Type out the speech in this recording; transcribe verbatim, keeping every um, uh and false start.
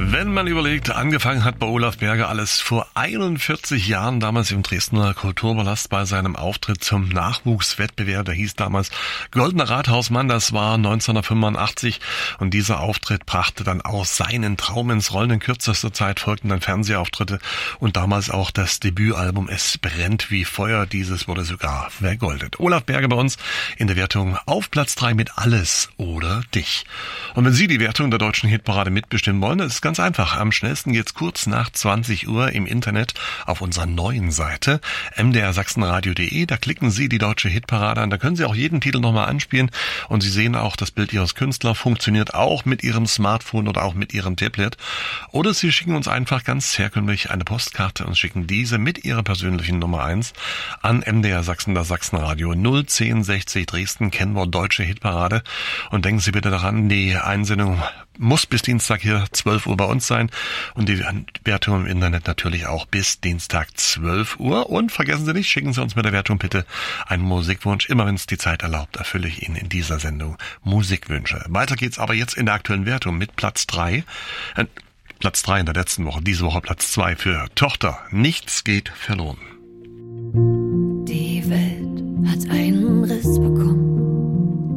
Wenn man überlegt, angefangen hat bei Olaf Berger alles vor einundvierzig Jahren, damals im Dresdner Kulturpalast bei seinem Auftritt zum Nachwuchswettbewerb, der hieß damals Goldener Rathausmann, das war neunzehnhundertfünfundachtzig und dieser Auftritt brachte dann auch seinen Traum ins Rollen. In kürzester Zeit folgten dann Fernsehauftritte und damals auch das Debütalbum Es brennt wie Feuer, dieses wurde sogar vergoldet. Olaf Berger bei uns in der Wertung auf Platz drei mit Alles oder Dich. Und wenn Sie die Wertung der deutschen Hitparade mitbestimmen wollen, das ist ganz einfach. Am schnellsten geht's kurz nach zwanzig Uhr im Internet auf unserer neuen Seite m d r sachsenradio punkt d e. Da klicken Sie die deutsche Hitparade an. Da können Sie auch jeden Titel nochmal anspielen und Sie sehen auch das Bild Ihres Künstlers. Funktioniert auch mit Ihrem Smartphone oder auch mit Ihrem Tablet. Oder Sie schicken uns einfach ganz herkömmlich eine Postkarte und schicken diese mit Ihrer persönlichen Nummer eins an M D R Sachsen, das Sachsenradio null zehn sechzig Dresden, Kennwort deutsche Hitparade. Und denken Sie bitte daran, die Einsendung muss bis Dienstag hier zwölf Uhr bei uns sein und die Wertung im Internet natürlich auch bis Dienstag zwölf Uhr. Und vergessen Sie nicht, schicken Sie uns mit der Wertung bitte einen Musikwunsch. Immer wenn es die Zeit erlaubt, erfülle ich Ihnen in dieser Sendung Musikwünsche. Weiter geht's aber jetzt in der aktuellen Wertung mit Platz drei. Äh, Platz drei in der letzten Woche, diese Woche Platz zwei für Tochter. Nichts geht verloren.